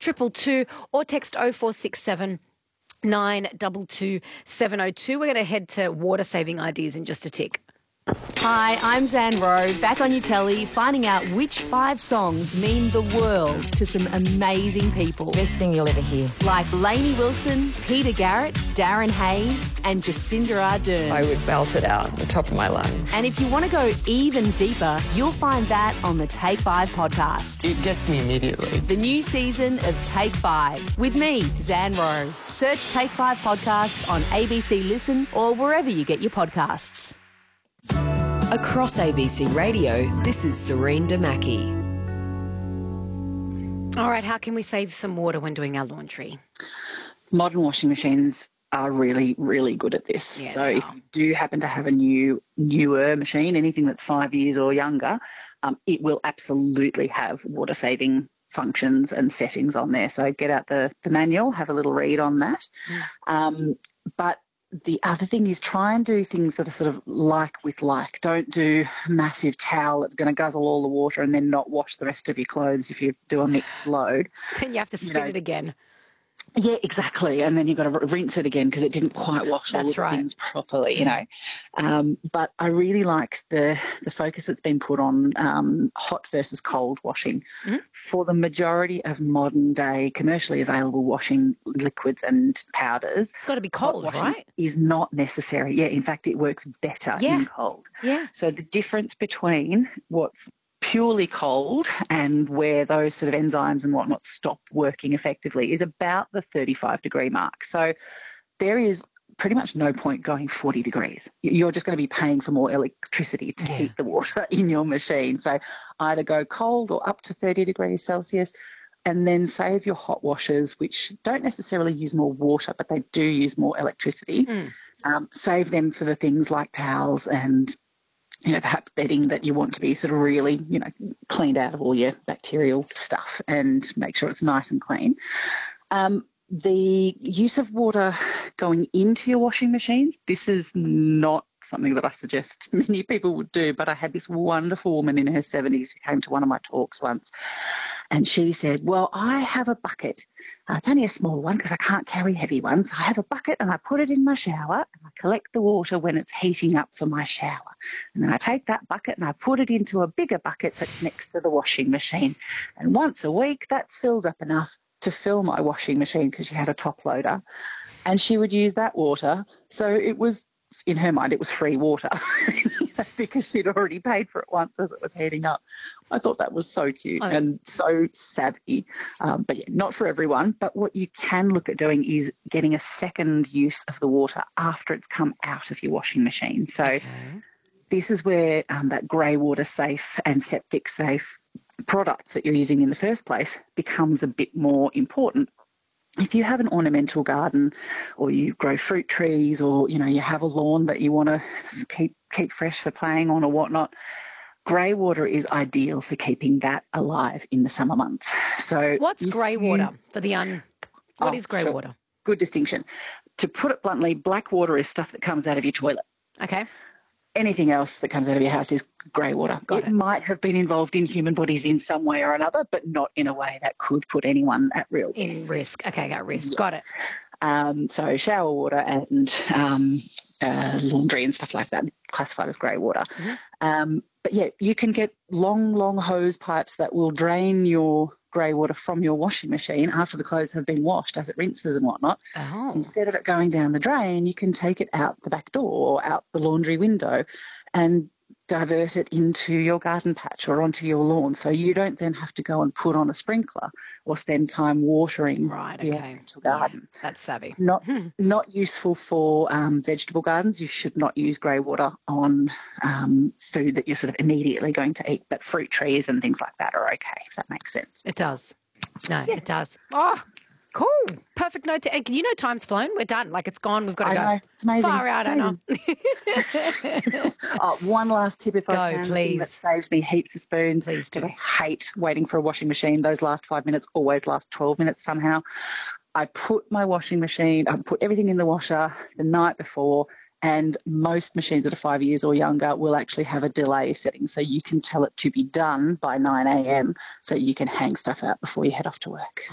222 or text 0467 922 702. We're going to head to water saving ideas in just a tick. Hi, I'm Zan Rowe, back on your telly, finding out which 5 songs mean the world to some amazing people. Best thing you'll ever hear. Like Lainey Wilson, Peter Garrett, Darren Hayes and Jacinda Ardern. I would belt it out the top of my lungs. And if you want to go even deeper, you'll find that on the Take 5 podcast. It gets me immediately. The new season of Take 5 with me, Zan Rowe. Search Take 5 podcast on ABC Listen or wherever you get your podcasts. Across ABC Radio, this is Serene Damaki. All right, how can we save some water when doing our laundry? Modern washing machines are really, really good at this. Yeah, so if you do happen to have a newer machine, anything that's 5 years or younger, it will absolutely have water-saving functions and settings on there. So get out the manual, have a little read on that. But the other thing is try and do things that are sort of like with like. Don't do a massive towel that's going to guzzle all the water and then not wash the rest of your clothes if you do a mixed load. Then you have to spin it again. Yeah, exactly. And then you've got to rinse it again because it didn't quite wash all the things properly, But I really like the focus that's been put on hot versus cold washing. For the majority of modern day commercially available washing liquids and powders. It's got to be cold, right? Is not necessary. Yeah, in fact, it works better in cold. Yeah. So the difference between what's purely cold and where those sort of enzymes and whatnot stop working effectively is about the 35-degree mark. So there is pretty much no point going 40 degrees. You're just going to be paying for more electricity to heat the water in your machine. So either go cold or up to 30 degrees Celsius and then save your hot washers, which don't necessarily use more water, but they do use more electricity. Save them for the things like towels and perhaps bedding that you want to be sort of really, cleaned out of all your bacterial stuff and make sure it's nice and clean. The use of water going into your washing machines, this is not something that I suggest many people would do, but I had this wonderful woman in her 70s who came to one of my talks once, and she said, well, I have a bucket. It's only a small one because I can't carry heavy ones. I have a bucket and I put it in my shower and I collect the water when it's heating up for my shower. And then I take that bucket and I put it into a bigger bucket that's next to the washing machine. And once a week, that's filled up enough to fill my washing machine because she had a top loader. And she would use that water. So it was, in her mind, it was free water because she'd already paid for it once as it was heating up. I thought that was so cute and so savvy. But yeah, not for everyone. But what you can look at doing is getting a second use of the water after it's come out of your washing machine. So this is where that grey water safe and septic safe products that you're using in the first place becomes a bit more important. If you have an ornamental garden or you grow fruit trees or, you have a lawn that you want to keep fresh for playing on or whatnot, grey water is ideal for keeping that alive in the summer months. So what's grey water for the what is grey water? Good distinction. To put it bluntly, black water is stuff that comes out of your toilet. Okay. Anything else that comes out of your house is grey water. It might have been involved in human bodies in some way or another, but not in a way that could put anyone at real risk. Okay, at risk. Yeah. Got it. So shower water and laundry and stuff like that classified as grey water. But yeah, you can get long hose pipes that will drain your grey water from your washing machine after the clothes have been washed as it rinses and whatnot. Instead of it going down the drain, you can take it out the back door or out the laundry window and divert it into your garden patch or onto your lawn, so you don't then have to go and put on a sprinkler or spend time watering the ornamental garden. Yeah, that's savvy. Not useful for vegetable gardens. You should not use grey water on food that you're sort of immediately going to eat, but fruit trees and things like that are okay, if that makes sense. It does. No, it does. Oh, cool. Perfect note to end. Time's flown. We're done. Like, it's gone. We've got to go. Know. It's amazing. Far out, I know. One last tip if I can. Please. That saves me heaps of spoons. Please do. I hate waiting for a washing machine. Those last 5 minutes always last 12 minutes somehow. I put everything in the washer the night before, and most machines that are 5 years or younger will actually have a delay setting, so you can tell it to be done by 9 a.m. so you can hang stuff out before you head off to work.